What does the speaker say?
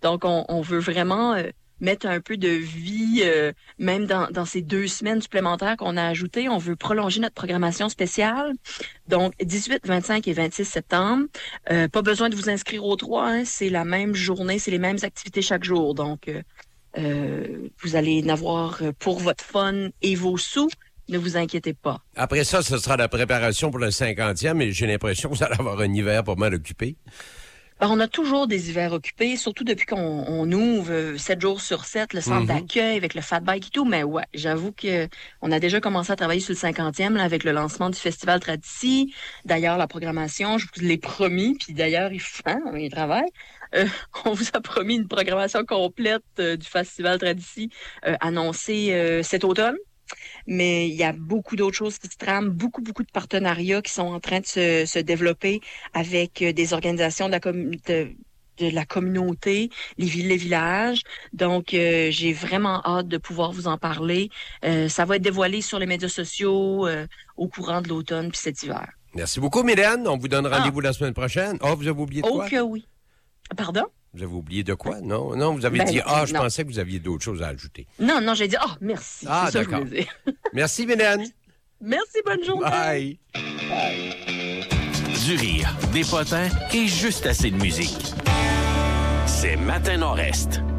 Donc, on veut vraiment mettre un peu de vie, même dans ces 2 semaines supplémentaires qu'on a ajoutées. On veut prolonger notre programmation spéciale. Donc, 18, 25 et 26 septembre. Pas besoin de vous inscrire aux 3, hein, c'est la même journée, c'est les mêmes activités chaque jour. Donc, vous allez en avoir pour votre fun et vos sous. Ne vous inquiétez pas. Après ça, ce sera la préparation pour le 50e et j'ai l'impression que vous allez avoir un hiver pas mal occupé. Ben, on a toujours des hivers occupés, surtout depuis qu'on ouvre 7 jours sur 7 le centre d'accueil avec le fat bike et tout. Mais ouais, j'avoue que on a déjà commencé à travailler sur le 50e là, avec le lancement du Festival Tradici. D'ailleurs, la programmation, je vous l'ai promis, puis d'ailleurs, il travaille. On vous a promis une programmation complète du Festival Tradici annoncée cet automne. Mais il y a beaucoup d'autres choses qui se trament, beaucoup de partenariats qui sont en train de se développer avec des organisations de la communauté, les villes, les villages. Donc, j'ai vraiment hâte de pouvoir vous en parler. Ça va être dévoilé sur les médias sociaux au courant de l'automne puis cet hiver. Merci beaucoup, Mylène. On vous donne rendez-vous la semaine prochaine. Oh, vous avez oublié de quoi? Oh que oui. Pardon? Vous avez oublié de quoi? Non, vous avez dit, je pensais que vous aviez d'autres choses à ajouter. Non, j'ai dit, merci. Ah, c'est d'accord. Ça que je voulais dire. Merci, Mylène. Merci, bonne journée. Bye. Du rire, des potins et juste assez de musique. C'est Matin Nord-Est.